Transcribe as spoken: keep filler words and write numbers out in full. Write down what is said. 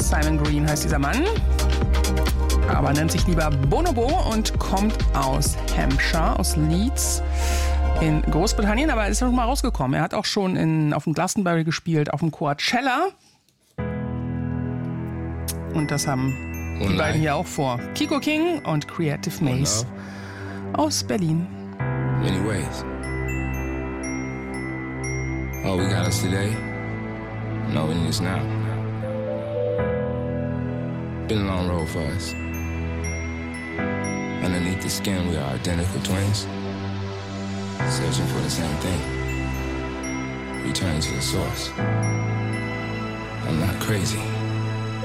Simon Green heißt dieser Mann, aber nennt sich lieber Bonobo und kommt aus Hampshire, aus Leeds in Großbritannien, aber er ist noch mal rausgekommen. Er hat auch schon in, auf dem Glastonbury gespielt, auf dem Coachella. Und das haben die beiden hier auch vor. Kiko King und Creative Maze aus Berlin. Many ways. All we got is today. Knowing this now. Been a long road for us. Underneath the skin, we are identical twins. Searching for the same thing. Returning to the source. I'm not crazy.